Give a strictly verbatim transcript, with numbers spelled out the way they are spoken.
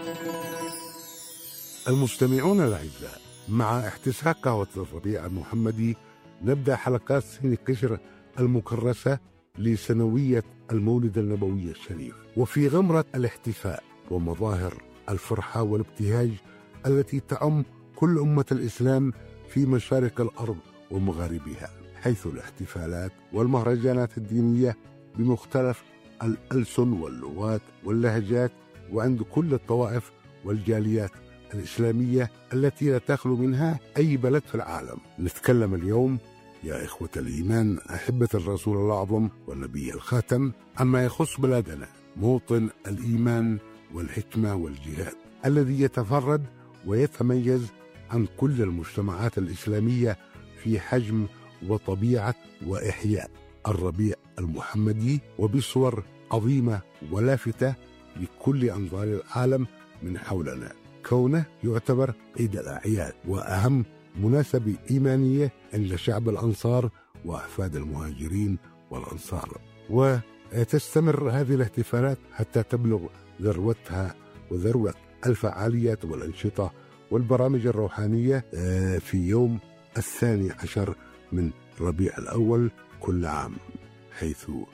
المستمعون الأعزاء، مع احتساء قهوة الربيع المحمدي نبدأ حلقات سين قشر المكرسة لسنوية المولد النبوي الشريف، وفي غمرة الاحتفاء ومظاهر الفرحة والابتهاج التي تعم كل أمة الإسلام في مشارق الأرض ومغاربها، حيث الاحتفالات والمهرجانات الدينية بمختلف الألسن واللغات واللهجات وعند كل الطوائف والجاليات الإسلامية التي لا تخلو منها أي بلد في العالم. نتكلم اليوم يا إخوة الإيمان أحبة الرسول الأعظم والنبي الخاتم عما يخص بلادنا، موطن الإيمان والحكمة والجهاد الذي يتفرد ويتميز عن كل المجتمعات الإسلامية في حجم وطبيعة وإحياء الربيع المحمدي وبصور عظيمة ولافتة لكل أنظار العالم من حولنا، كونه يعتبر عيد الأعياد وأهم مناسبة إيمانية عند شعب الأنصار وأحفاد المهاجرين والأنصار. وتستمر هذه الاحتفالات حتى تبلغ ذروتها وذروة الفعاليات والأنشطة والبرامج الروحانية في يوم الثاني عشر من ربيع الأول كل عام، حيث